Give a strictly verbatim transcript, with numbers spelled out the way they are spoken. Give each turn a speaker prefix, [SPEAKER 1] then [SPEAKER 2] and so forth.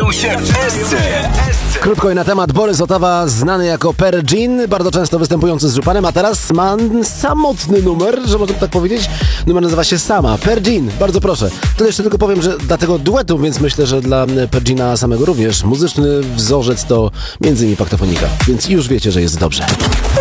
[SPEAKER 1] się w Esce.
[SPEAKER 2] Krótko i na temat Borys Otawa, znany jako Pergin, bardzo często występujący z Żupanem, a teraz ma samotny numer, że można tak powiedzieć. Numer nazywa się Sama. Pergin, bardzo proszę. To jeszcze tylko powiem, że dla tego duetu, więc myślę, że dla Pergina samego również muzyczny wzorzec to między innymi Paktofonika, więc już wiecie, że jest dobrze.